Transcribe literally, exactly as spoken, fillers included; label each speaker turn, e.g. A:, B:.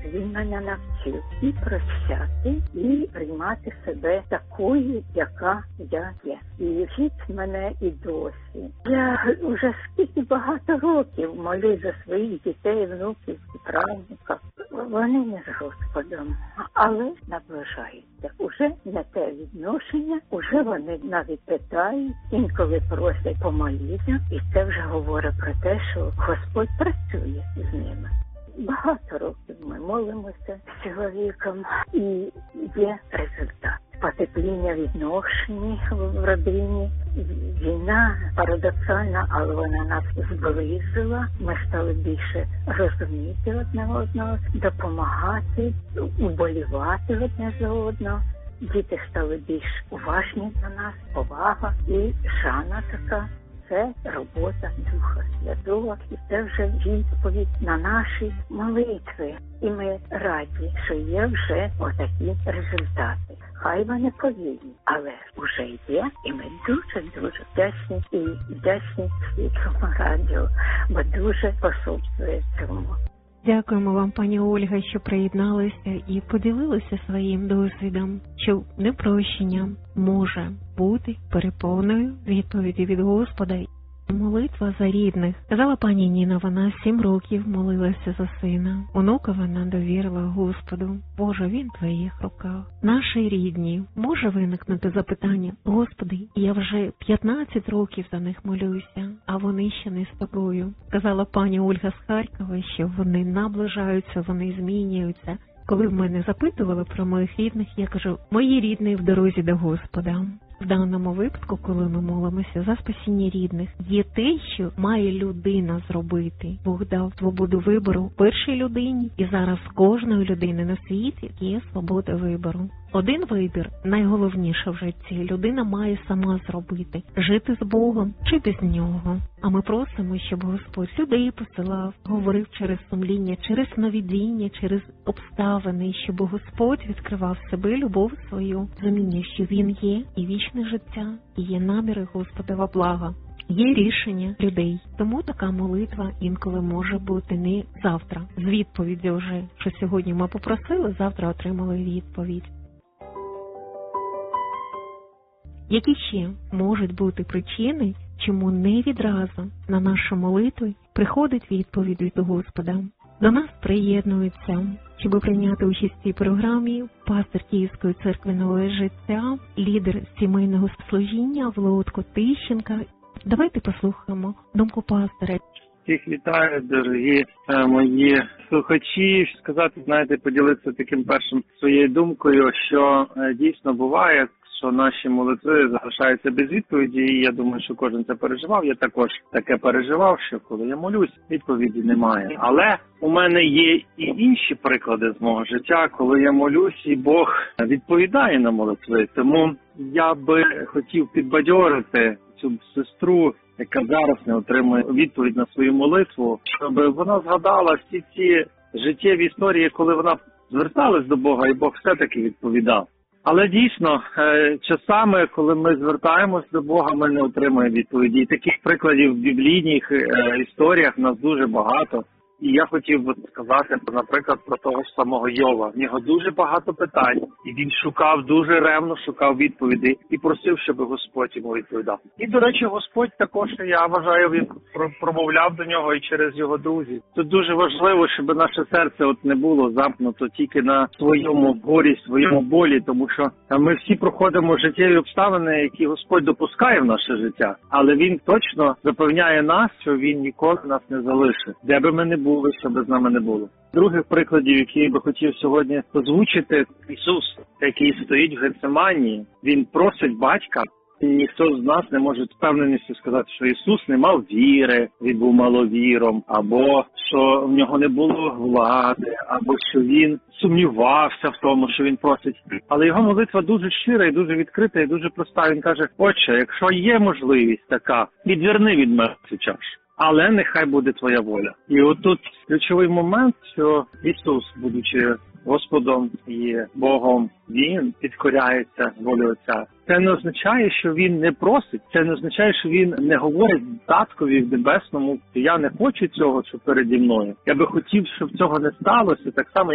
A: Він мене навчив і прощати, і приймати себе такою, яка я є. І вчить мене і досі. Я вже скільки багато років молю за своїх дітей, внуків і правнуків. Вони не з Господом, але наближаються. Уже не те відношення, уже вони навіть питають, інколи просять помолитися, і це вже говорить про те, що Господь працює з ними. Багато років ми молимося з чоловіком, і є результат. Потепління відношень в родині. Війна парадоксальна, але вона нас зблизила. Ми стали більше розуміти одне одного, допомагати, уболівати одне за одного. Діти стали більш уважні до нас, повага і шана така. Це робота Духа Святого, і це вже відповідь на наші молитви. І ми раді, що є вже отакі результати. Хай вони повільні, але вже є, і ми дуже-дуже вдячні і вдячні Світлому радіо, бо дуже способствує цьому.
B: Дякуємо вам, пані Ольга, що приєдналися і поділилися своїм досвідом, що непрощення може бути переповною відповіді від Господа. Молитва за рідних. Казала пані Ніна, вона сім років молилася за сина. Онука вона довірила Господу. Боже, він в твоїх руках. Наші рідні. Може виникнути запитання: Господи, я вже п'ятнадцять років за них молюся, а вони ще не з тобою. Казала пані Ольга з Харкова, що вони наближаються, вони змінюються. Коли в мене запитували про моїх рідних, я кажу: мої рідні в дорозі до Господа. В даному випадку, коли ми молимося за спасіння рідних, є те, що має людина зробити. Бог дав свободу вибору першій людині, і зараз кожної людини на світі є свобода вибору. Один вибір, найголовніше в житті, людина має сама зробити – жити з Богом чи без Нього. А ми просимо, щоб Господь людей посилав, говорив через сумління, через сновидіння, через обставини, щоб Господь відкривав себе, любов свою, розуміння, що Він є і вічне життя, і є наміри Господова блага. Є рішення людей. Тому така молитва інколи може бути не завтра. З відповіддю вже, що сьогодні ми попросили, завтра отримали відповідь. Які ще можуть бути причини, чому не відразу на нашу молитву приходить відповідь від Господа? До нас приєднується, щоб прийняти участь в цій програмі, пастор Київської церкви Нове життя, лідер сімейного служіння Володко Тищенка. Давайте послухаємо думку пастора.
C: Всіх вітаю, дорогі мої слухачі. Сказати, знаєте, поділитися таким першим своєю думкою, що дійсно буває, що наші молитви залишаються без відповіді, і я думаю, що кожен це переживав. Я також таке переживав, що коли я молюсь, відповіді немає. Але у мене є і інші приклади з мого життя, коли я молюсь, і Бог відповідає на молитви. Тому я би хотів підбадьорити цю сестру, яка зараз не отримує відповідь на свою молитву, щоб вона згадала всі ці життєві історії, коли вона зверталась до Бога, і Бог все-таки відповідав. Але дійсно, часами, коли ми звертаємось до Бога, ми не отримуємо відповіді. І таких прикладів в біблійних історіях в нас дуже багато. І я хотів би сказати, наприклад, про того ж самого Йова. В нього дуже багато питань, і він шукав, дуже ревно шукав відповіді і просив, щоб Господь йому відповідав. І, до речі, Господь також, я вважаю, він промовляв до нього і через його друзів. Тут дуже важливо, щоб наше серце от не було замкнуто тільки на своєму горі, своєму болі, тому що ми всі проходимо життєві обставини, які Господь допускає в наше життя, але Він точно запевняє нас, що Він ніколи нас не залишить, де би ми не були, що би з нами не було. Других прикладів, які я би хотів сьогодні озвучити, Ісус, який стоїть в Гециманії, Він просить батька, і ніхто з нас не може з впевненістю сказати, що Ісус не мав віри, Він був маловіром, або що в нього не було влади, або що Він сумнівався в тому, що Він просить. Але його молитва дуже щира і дуже відкрита, і дуже проста. Він каже: Отче, якщо є можливість така, відверни від мене цю чашу. Але нехай буде твоя воля. І отут ключовий момент, що Ісус, будучи Господом і Богом, Він підкоряється волі Отця. Це не означає, що Він не просить, це не означає, що Він не говорить Таткові в Небесному: я не хочу цього, що переді мною. Я би хотів, щоб цього не сталося, так само,